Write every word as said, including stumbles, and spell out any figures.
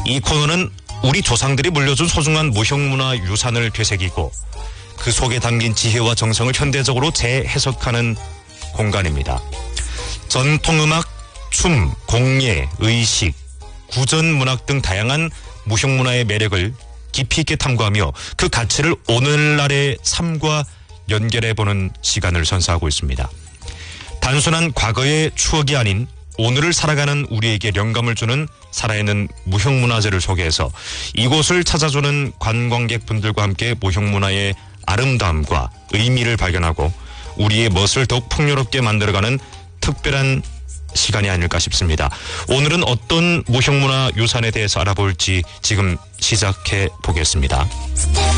이 코너는 우리 조상들이 물려준 소중한 무형문화 유산을 되새기고 그 속에 담긴 지혜와 정성을 현대적으로 재해석하는 공간입니다. 전통음악, 춤, 공예, 의식, 구전문학 등 다양한 무형문화의 매력을 깊이 있게 탐구하며 그 가치를 오늘날의 삶과 연결해보는 시간을 선사하고 있습니다. 단순한 과거의 추억이 아닌 오늘을 살아가는 우리에게 영감을 주는 살아있는 무형문화재를 소개해서 이곳을 찾아주는 관광객분들과 함께 무형문화의 아름다움과 의미를 발견하고 우리의 멋을 더욱 풍요롭게 만들어가는 특별한 시간이 아닐까 싶습니다. 오늘은 어떤 무형문화 유산에 대해서 알아볼지 지금 시작해 보겠습니다.